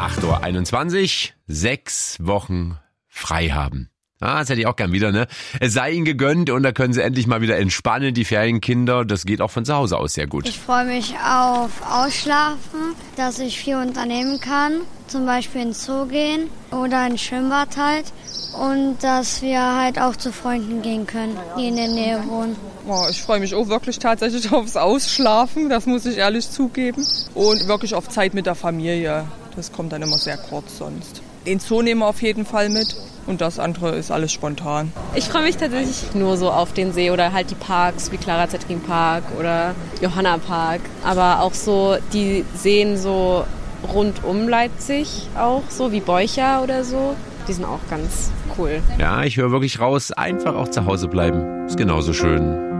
8:21 Uhr, 6 Wochen frei haben. Das hätte ich auch gern wieder, ne? Es sei ihnen gegönnt und da können sie endlich mal wieder entspannen, die Ferienkinder. Das geht auch von zu Hause aus sehr gut. Ich freue mich auf Ausschlafen, dass ich viel unternehmen kann. Zum Beispiel ins Zoo gehen oder ins Schwimmbad halt. Und dass wir halt auch zu Freunden gehen können, die in der Nähe wohnen. Oh, ich freue mich auch wirklich tatsächlich aufs Ausschlafen, das muss ich ehrlich zugeben. Und wirklich auf Zeit mit der Familie. Das kommt dann immer sehr kurz sonst. Den Zoo nehmen wir auf jeden Fall mit. Und das andere ist alles spontan. Ich freue mich tatsächlich nur so auf den See oder halt die Parks wie Clara Zetkin Park oder Johanna Park. Aber auch so die Seen so rund um Leipzig auch, so wie Beucher oder so. Die sind auch ganz cool. Ja, ich höre wirklich raus, einfach auch zu Hause bleiben. Ist genauso schön.